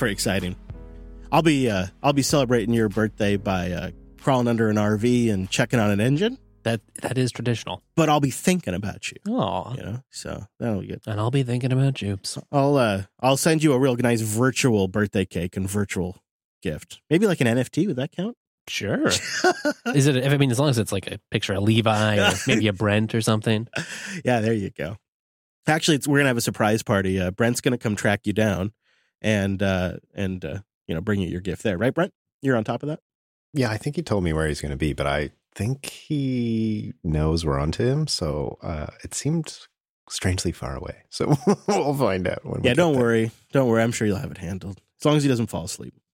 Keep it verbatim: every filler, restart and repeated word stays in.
pretty exciting. I'll be uh, I'll be celebrating your birthday by uh, crawling under an R V and checking on an engine. That that is traditional. But I'll be thinking about you. Oh, you know, so that'll be good. And I'll be thinking about you. I'll uh, I'll send you a real nice virtual birthday cake and virtual gift. Maybe like an N F T. Would that count? Sure. Is it? I mean, as long as it's like a picture of Levi or maybe a Brent or something. Yeah, there you go. Actually, it's, we're gonna have a surprise party. Uh, Brent's gonna come track you down, and uh, and uh, you know, bring you your gift there, right, Brent? You're on top of that. Yeah, I think he told me where he's going to be, but I think he knows we're onto him. So uh, it seemed strangely far away. So we'll find out. When yeah, we don't get worry, don't worry. I'm sure you'll have it handled as long as he doesn't fall asleep.